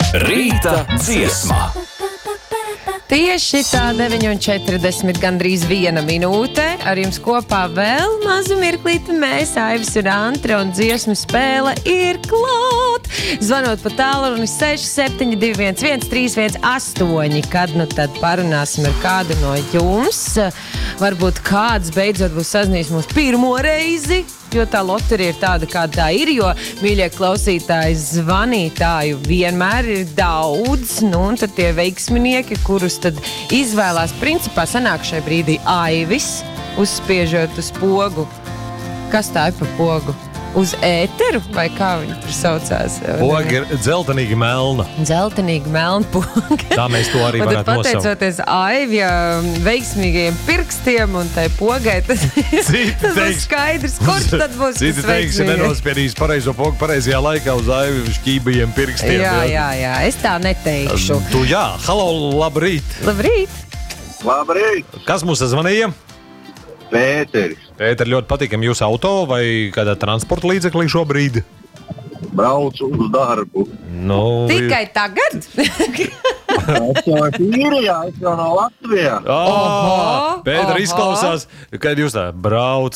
Rīta dziesma. Tieši tā 9:40, gandrīz 1 minūte. Ar jums kopā vēl mazu mirklīti mēs, Aivis un Antre, un dziesmu spēle ir klāt. Zvanot pa tālruni 67211318. Kad nu tad parunāsim ar kādu no jums? Varbūt kāds beidzot būs sazinājies mūs pirmo reizi, jo tā loterija ir tāda, kāda tā ir, jo, mīļie klausītāji, zvanītāju vienmēr ir daudz, nu, un tad tie veiksminieki, kurus tad izvēlās, principā sanāk šai brīdī Aivis, uzspiežot uz pogu. Kas tā ir pa pogu? Uz ēteru, vai kā viņi tur saucās? Poga ir dzeltenīgi melna. Dzeltenīgi melna poga. Tā mēs to arī varētu nosaukt. Pateicoties Aivija veiksmīgajiem pirkstiem un tai pogai, tas būs skaidrs, kurš tad būs tas veiksmīgais. Citi teiks, ja nenospiedīs pareizo pogu pareizajā laikā uz Aiviju šķībajiem pirkstiem. Jā, es tā neteikšu. Tu jā, halo, labrīt. Labrīt. Kas mūs zvanīja? Pēteris. Pēter, ļoti patīkam jūsu auto vai kādā transporta līdzeklī šobrīd? Braucu uz darbu. Nu, Tikai tagad? Es jau Īrijā, es jau no Latvijā. Pēter izklausās, kad jūs tā brauc